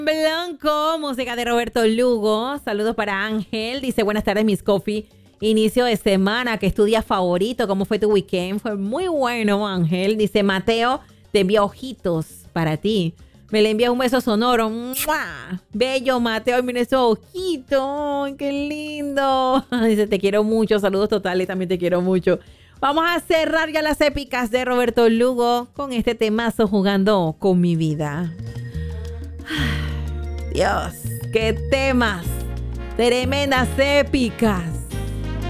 Blanco, música de Roberto Lugo. Saludos para Ángel. Dice, buenas tardes, Miss Coffee. Inicio de semana, ¿qué es tu día favorito? ¿Cómo fue tu weekend? Fue muy bueno, Ángel. Dice, Mateo, te envía ojitos para ti. Me le envía un beso sonoro. ¡Mua! Bello, Mateo. Mira esos ojitos. ¡Ay, qué lindo! Dice, te quiero mucho. Saludos totales. También te quiero mucho. Vamos a cerrar ya las épicas de Roberto Lugo con este temazo, Jugando con mi vida. Dios, qué temas. Tremendas épicas.